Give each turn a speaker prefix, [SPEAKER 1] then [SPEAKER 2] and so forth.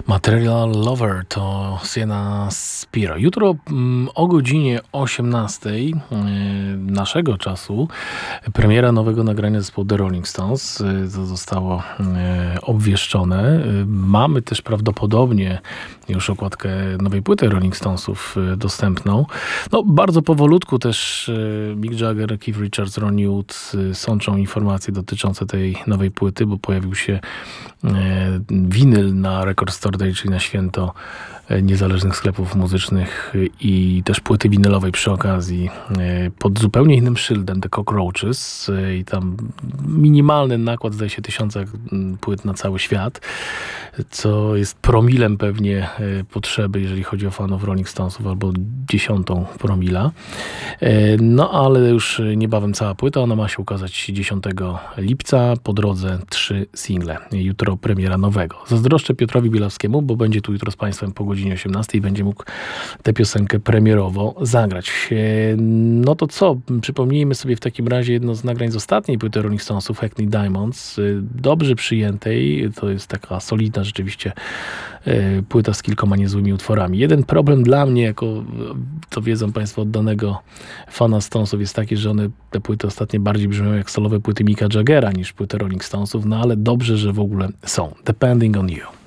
[SPEAKER 1] Material Lover to Sienna Spiro. Jutro o godzinie 18 naszego czasu premiera nowego nagrania zespołu The Rolling Stones. To zostało obwieszczone. Mamy też prawdopodobnie już okładkę nowej płyty Rolling Stonesów dostępną. No, bardzo powolutku też Mick Jagger, Keith Richards, Ronnie Wood sączą informacje dotyczące tej nowej płyty, bo pojawił się winyl na Record Store Day, czyli na święto niezależnych sklepów muzycznych, i też płyty winylowej przy okazji pod zupełnie innym szyldem, The Cockroaches, i tam minimalny nakład, zdaje się, 1000 płyt na cały świat, co jest promilem pewnie potrzeby, jeżeli chodzi o fanów Rolling Stonesów, albo 10 promila. No ale już niebawem cała płyta, ona ma się ukazać 10 lipca, po drodze 3 single. Jutro premiera nowego. Zazdroszczę Piotrowi Bielawskiemu, bo będzie tu jutro z Państwem po godzinie 18 i będzie mógł tę piosenkę premierowo zagrać. No to co? Przypomnijmy sobie w takim razie jedno z nagrań z ostatniej płyty Rolling Stonesów, Hackney Diamonds, dobrze przyjętej. To jest taka solidna rzeczywiście płyta z kilkoma niezłymi utworami. Jeden problem dla mnie, jako to wiedzą Państwo, oddanego fana Stonesów, jest taki, że te płyty ostatnio bardziej brzmią jak solowe płyty Micka Jaggera niż płyty Rolling Stonesów, no ale dobrze, że w ogóle są. Depending on You.